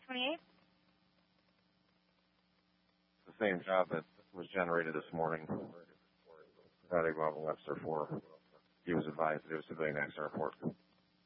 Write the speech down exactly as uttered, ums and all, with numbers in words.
twenty-eight. The same job that was generated this morning. Friday, Bob Webster four. He was advised that it was civilian accident report.